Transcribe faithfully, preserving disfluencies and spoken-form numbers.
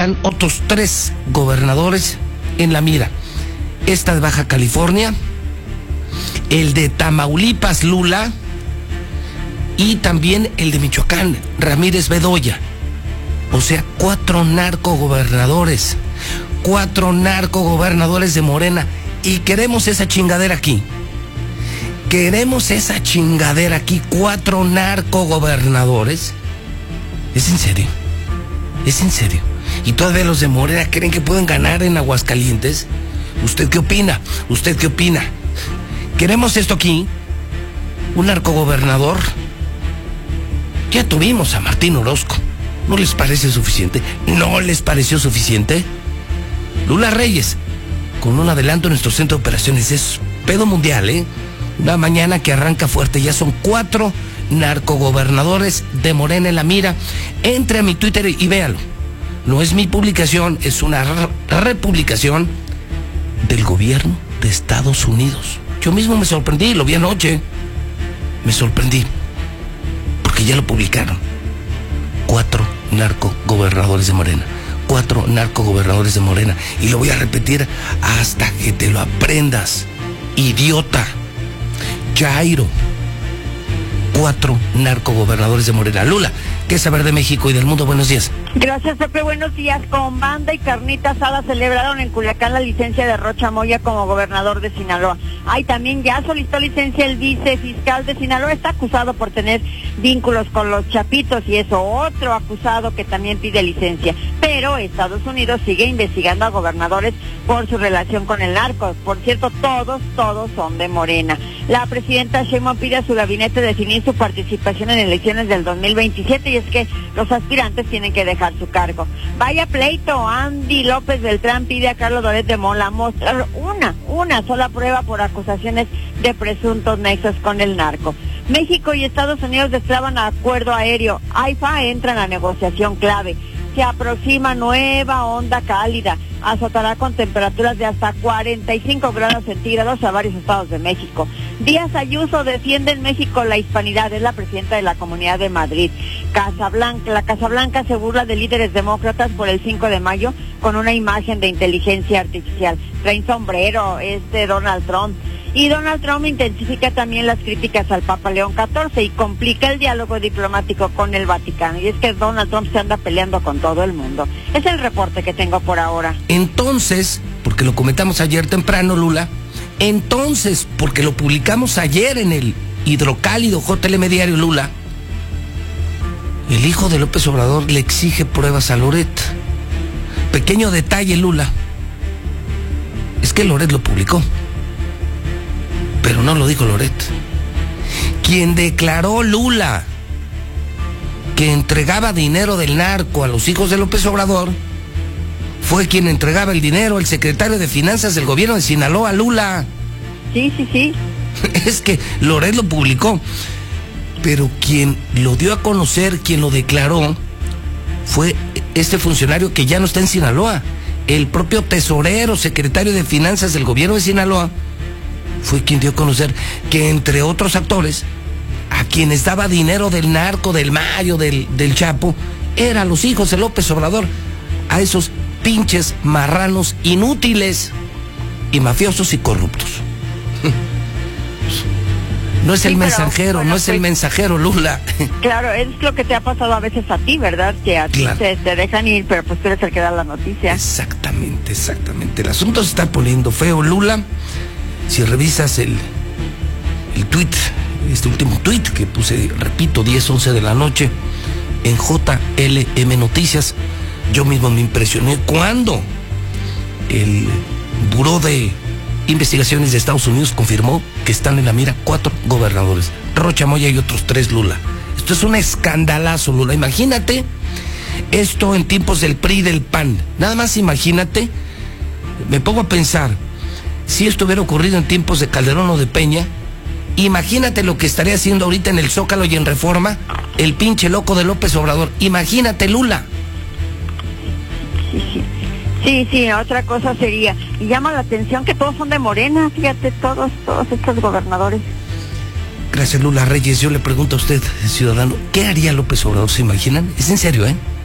están otros tres gobernadores en la mira. Esta de Baja California, el de Tamaulipas, Lula, y también el de Michoacán, Ramírez Bedoya. O sea, cuatro narcogobernadores, cuatro narcogobernadores de Morena. Y queremos esa chingadera aquí. Queremos esa chingadera aquí, cuatro narcogobernadores. ¿Es en serio? ¿Es en serio? ¿Y todavía los de Morena creen que pueden ganar en Aguascalientes? ¿Usted qué opina? ¿Usted qué opina? ¿Queremos esto aquí? ¿Un narcogobernador? Ya tuvimos a Martín Orozco. ¿No les parece suficiente? ¿No les pareció suficiente? Lula Reyes, con un adelanto en nuestro centro de operaciones. Es pedo mundial, ¿eh? Una mañana que arranca fuerte. Ya son cuatro narcogobernadores de Morena en la mira. Entre a mi Twitter y véalo. No es mi publicación, es una republicación del gobierno de Estados Unidos. Yo mismo me sorprendí, lo vi anoche. Me sorprendí, porque ya lo publicaron. Cuatro narcogobernadores de Morena. Cuatro narcogobernadores de Morena. Y lo voy a repetir hasta que te lo aprendas, idiota. Jairo. Cuatro narcogobernadores de Morena. Lula, ¿qué saber de México y del mundo? Buenos días. Gracias, Pepe. Buenos días. Con banda y carnita asada celebraron en Culiacán la licencia de Rocha Moya como gobernador de Sinaloa. Ay, también ya solicitó licencia el vicefiscal de Sinaloa. Está acusado por tener vínculos con los Chapitos y eso, otro acusado que también pide licencia. Pero Estados Unidos sigue investigando a gobernadores por su relación con el narco. Por cierto, todos, todos son de Morena. La presidenta Sheinbaum pide a su gabinete definir su participación en elecciones del dos mil veintisiete, y es que los aspirantes tienen que dejar su cargo. Vaya pleito. Andy López Beltrán pide a Carlos Loret de Mola mostrar una, una sola prueba por acusaciones de presuntos nexos con el narco. México y Estados Unidos destraban acuerdo aéreo. AIFA entra en la negociación clave. Se aproxima nueva onda cálida. Azotará con temperaturas de hasta cuarenta y cinco grados centígrados a varios estados de México. Díaz Ayuso defiende en México la hispanidad. Es la presidenta de la Comunidad de Madrid. Casablanca, la Casa Blanca se burla de líderes demócratas por el cinco de mayo con una imagen de inteligencia artificial. Trae un sombrero este Donald Trump. Y Donald Trump intensifica también las críticas al Papa León catorce y complica el diálogo diplomático con el Vaticano. Y es que Donald Trump se anda peleando con todo el mundo. Es el reporte que tengo por ahora. Entonces, porque lo comentamos ayer temprano, Lula, entonces, porque lo publicamos ayer en el hidrocálido J L M Diario, Lula, el hijo de López Obrador le exige pruebas a Loret. Pequeño detalle, Lula, es que Loret lo publicó, pero no lo dijo Loret. Quien declaró, Lula, que entregaba dinero del narco a los hijos de López Obrador fue quien entregaba el dinero al secretario de Finanzas del gobierno de Sinaloa, Lula. Sí, sí, sí. Es que Loret lo publicó, pero quien lo dio a conocer, quien lo declaró, fue este funcionario que ya no está en Sinaloa. El propio tesorero, secretario de Finanzas del gobierno de Sinaloa, fue quien dio a conocer que, entre otros actores, a quienes daba dinero del narco, del Mayo, del, del Chapo, eran los hijos de López Obrador, a esos pinches marranos inútiles y mafiosos y corruptos. No es el sí, mensajero, pero, bueno, no es pues, el mensajero, Lula. Claro, es lo que te ha pasado a veces a ti, ¿verdad? Que a claro. ti te, te dejan ir, pero pues tú eres el que da la noticia. Exactamente, exactamente. El asunto se está poniendo feo, Lula. Si revisas el, el tweet, este último tweet que puse, repito, diez, once de la noche, en J L M Noticias, yo mismo me impresioné cuando el Buró de Investigaciones de Estados Unidos confirmó que están en la mira cuatro gobernadores, Rocha Moya y otros tres, Lula. Esto es un escandalazo, Lula. Imagínate esto en tiempos del P R I y del P A N. Nada más imagínate, me pongo a pensar, si esto hubiera ocurrido en tiempos de Calderón o de Peña, imagínate lo que estaría haciendo ahorita en el Zócalo y en Reforma el pinche loco de López Obrador. Imagínate, Lula. Sí, sí. Sí, sí, otra cosa sería, y llama la atención que todos son de Morena, fíjate, todos, todos estos gobernadores. Gracias, Lula Reyes. Yo le pregunto a usted, ciudadano, ¿qué haría López Obrador? ¿Se imaginan? Es en serio, ¿eh?